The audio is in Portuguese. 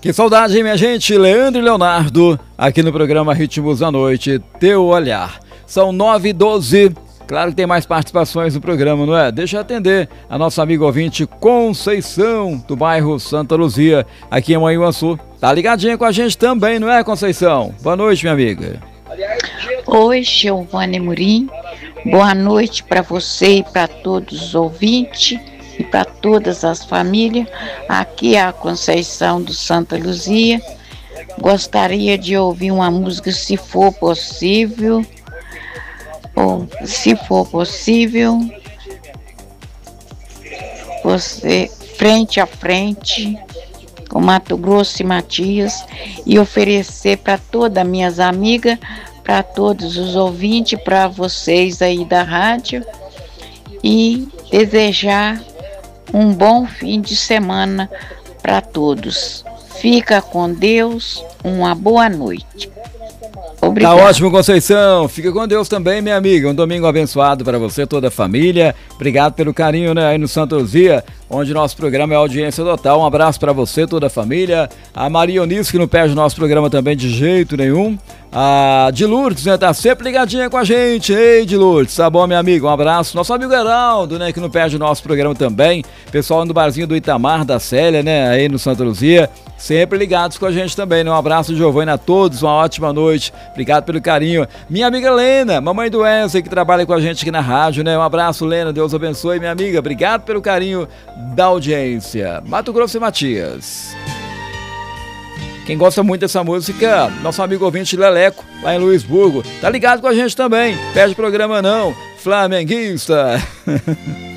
Que saudade, hein, minha gente? Leandro e Leonardo, aqui no programa Ritmos da Noite, Teu Olhar. São 9h12. Claro que tem mais participações no programa, não é? Deixa eu atender a nossa amiga ouvinte Conceição, do bairro Santa Luzia, aqui em Manhuaçu. Tá ligadinha com a gente também, não é, Conceição? Boa noite, minha amiga. Oi, Giovanni Murim. Boa noite para você e para todos os ouvintes e para todas as famílias. Aqui é a Conceição do Santa Luzia. Gostaria de ouvir uma música, se for possível. Você frente a frente com Mato Grosso e Matias, e oferecer para todas as minhas amigas, para todos os ouvintes, para vocês aí da rádio, e desejar um bom fim de semana para todos. Fica com Deus, uma boa noite. Obrigado. Tá ótimo, Conceição. Fica com Deus também, minha amiga. Um domingo abençoado para você e toda a família. Obrigado pelo carinho, né, aí no Santa Luzia, onde nosso programa é audiência total. Um abraço para você e toda a família. A Maria Onísio, que não perde o nosso programa também de jeito nenhum. A de Lourdes, né, tá sempre ligadinha com a gente. Ei, de Lourdes, tá bom, minha amiga? Um abraço. Nosso amigo Heraldo, né, que não perde o nosso programa também. Pessoal do barzinho do Itamar, da Célia, né, aí no Santa Luzia, sempre ligados com a gente também, né? Um abraço, Giovanni, a todos, uma ótima noite. Obrigado pelo carinho. Minha amiga Lena, mamãe do Wesley, que trabalha com a gente aqui na rádio, né? Um abraço, Lena, Deus abençoe, minha amiga. Obrigado pelo carinho da audiência. Mato Grosso e Matias. Quem gosta muito dessa música, nosso amigo ouvinte Leleco, lá em Luisburgo, tá ligado com a gente também. Perde programa não, flamenguista.